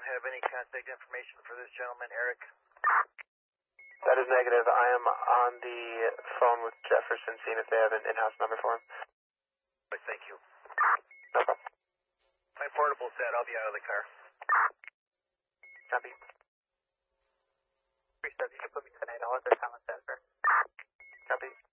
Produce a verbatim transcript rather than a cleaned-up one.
don't have any contact information for this gentleman, Eric. That is negative. I am on the phone with Jefferson, seeing if they have an in-house number for him. But thank you. No problem. My portable set. I'll be out of the car. Copy. Three stars, you can put me to an eight dollars or silent transfer. Copy.